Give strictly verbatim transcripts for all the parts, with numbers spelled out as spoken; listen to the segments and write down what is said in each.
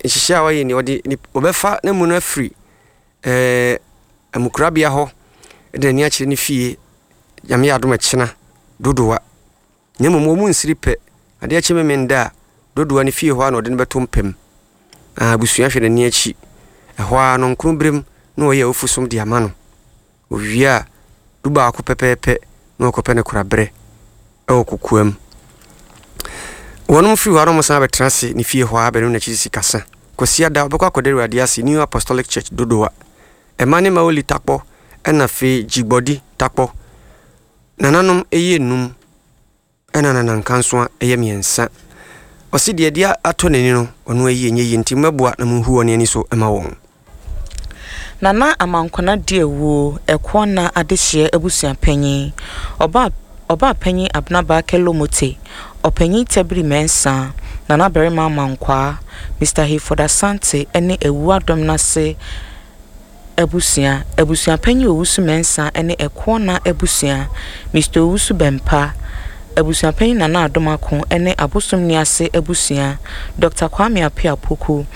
nhihia wa ye ni odi obefa na mu na free eh amukrabia ho de ni akire ni fie yame adom akina dodowa nyemo mu nsiripe ade akime menda dodowa ni fie ho na ode ne beto mpem ah busua hwe ni achi ehho ano nkrubrem na oye ofusom de ama no ovia duba ko pepepe na okope ne korabre e okukuam wonum free waro mo san betrase ni fie ho abenu na chisi kasa kosia da obekwa kodere radiasi New Apostolic Church dodowa emane maoli takpo ena fe jigbodi takpo nananom eye num ena nanan kanso eye miensa osi de dia ato neni no ono eye nye nti mabua na munhu oni ani so ema won nana amankona de ewu ekwo na adehye abusuan panyin oba oba panyin abnaba kelomote opanyin tabri mensa nana berima mankwa Mister Hefoda Sante ene ewu adom na se ebusia ebusia panyin owusu mensa ene ekwo na ebusia Mister Owusu Bempa ebusia panyin nana adomako ene abosom ni ase ebusia Doctor Kwame Apia Poku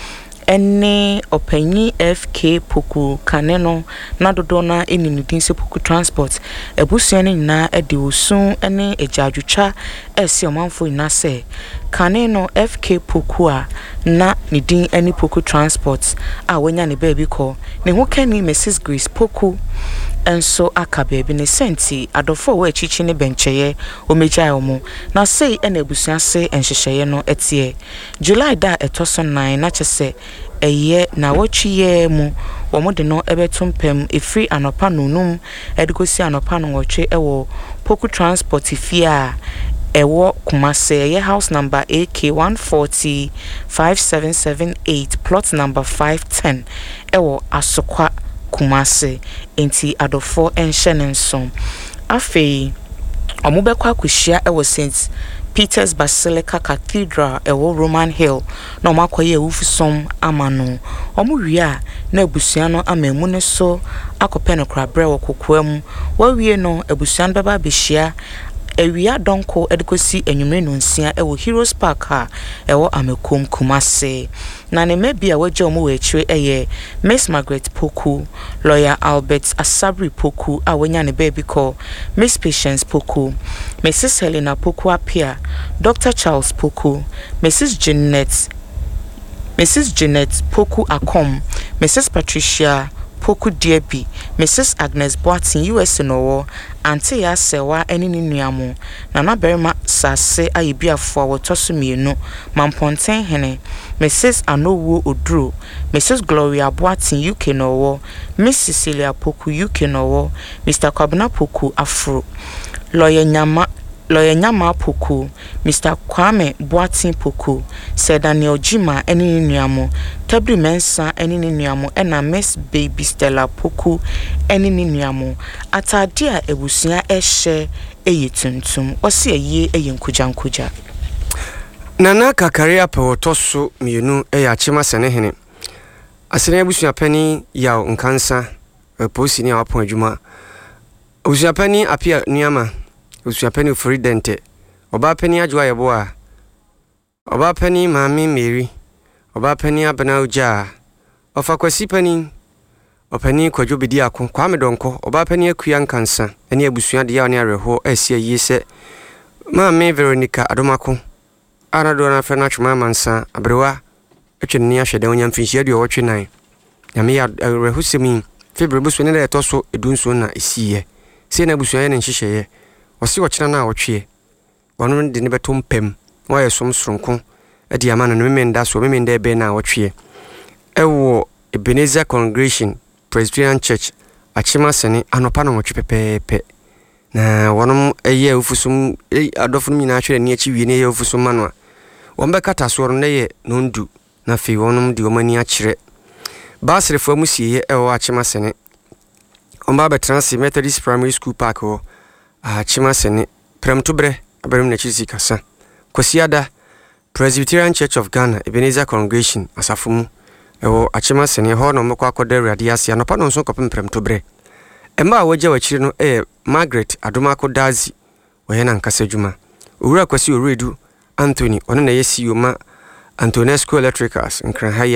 ene opanyi F K Poku kaneno na dodo na eninudin se Poku Transport ebusia ni na ede osun ene ejadwucha ese omanfo ina se kaneno F K Poku a na nidin ene Poku Transport a wanya ne baby ko ne ho kani Missus Grace Poku enso aka baby ne senti adofo wa chichi ne bencheye o meja omo na sei ene ebusia se enhyehyeye no etie July da etoso nine na chese eye na wochiye mu womo de no ebetumpem efri anopa nunum edikosi anopa no woche ewo Poku Transport fia ewo Kumase ye house number A K one forty five seven seven eight plot number five ten ewo Asokwa Kumase enti adofo enhyenenso afei omubekwa kwhia ewo Saint Peter's Basilica Cathedral ewo Roman Hill na omakoye ewufusom amano omuwia na ebusuan no amemu ne so akopene krabre wo kokoam wawie no ebusuan beba behia ewia donko edikosi enwumre no nsia ewo Heroes Park ha ewo Amekom Kumase na ne mebia waje omo wechire eye Miss Margaret Poku lawyer Albert Asabri Poku awanya ne baby call Miss Patience Poku Missus Helena Poku Apia Doctor Charles Poku Missus Jeanette Missus Jeanette Poku Akom Missus Patricia Poku Diebi Missus Agnes Boatin U S no Auntie ya sewa eni ni nuamu nana berima sase ayibiafo awotoso mienu Mamponten hene Missus Anowo Odro Missus Gloria Boatin U K no Miss Cecilia Poku U K no Mister Kwabena Poku Afro Lawyer Nyama Lawyer Nyama Poku Mister Kwame Boatin Poku Sir Daniel Jima eni ni nuamu Tabri Mensa eni ni nuamu ena Miss Baby Stella Poku eni ni nuamu atade a ebusia ehye eyituntum osi aye eyenkujankuja nana kakaria pewotoso mienu eya chima sene hene asene ebusia pani ya nkansa posi ni awapon adwuma ebusia pani apia nuama ebusia pani Fridente oba pani adwa yebo a oba pani Mami Mary oba pani abana uja ofa kwasi pani opani Kwadwo bedi akon Kwame Donko oba pani akua nkansa ene abusua de ya ne areho asie yise Mami Veronica Adomako anado na fena chuma mansa abrewa etwene ahwede onya mfinhia de wotwe nan nyame ya areho semi febre busu ne de toso edunso na esiye se na abusua ne nhyehyeye wose wokyena na wotwe wono de ne beto mpem waye som soronko edi amana no memenda so memenda ebe na wotwe ewo Ebenezer Congregation Presbyterian Church achima sene anopa no wotwe pepepe na wonom eye ufusum adofo nyina ahwere ne achi wie ne eye ufusum manwa wombe kata so ne ye nondu na fe wonom de omani akire basrefo amusiye ewo achima sene omba betransi Methodist Primary School Park ho achima sene premtobre aberum na chisi kasa kwasiada Presbyterian Church of Ghana Ebenezer Congregation asafumu ewo achima sene ho no mekwa akoda radiasi anopa no nso kopem premtobre emma waje wachire no eh Margaret Adomako Dazi oyena nkasa djuma owura kwasi oredu Anthony ono na yesi yoma Antonesco Electricals nkran